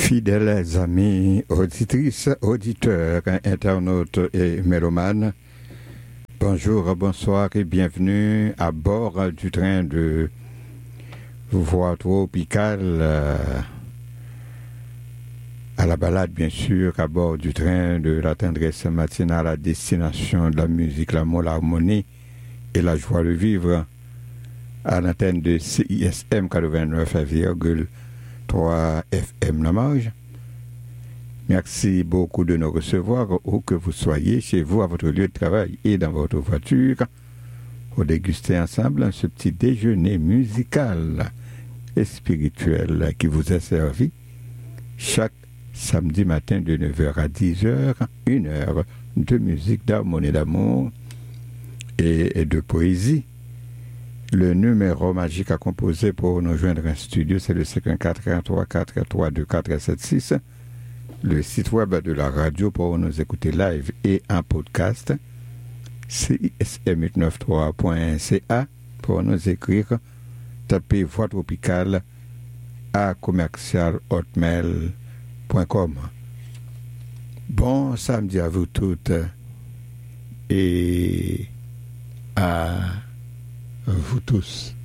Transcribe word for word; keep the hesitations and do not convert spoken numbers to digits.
Fidèles amis, auditrices, auditeurs, internautes et mélomanes, bonjour, bonsoir et bienvenue à bord du train de Voix Tropicale, euh, à la balade bien sûr, à bord du train de la tendresse matinale à destination de la musique, l'amour, l'harmonie et la joie de vivre, à l'antenne de C I S M quatre-vingt-neuf virgule trois F M La Marge. Merci beaucoup de nous recevoir où que vous soyez, chez vous, à votre lieu de travail et dans votre voiture, pour déguster ensemble ce petit déjeuner musical et spirituel qui vous est servi chaque samedi matin de neuf heures à dix heures, une heure de musique, d'harmonie, d'amour et, et de poésie. Le numéro magique à composer pour nous joindre en studio, c'est le cinq un quatre, un trois quatre, trois deux quatre sept six. Le site web de la radio pour nous écouter live et en podcast, C I S M huit cent quatre-vingt-treize point C A. Pour nous écrire, tapez Voix Tropicale à commercial hotmail point com. Bon samedi à vous toutes et à vous tous.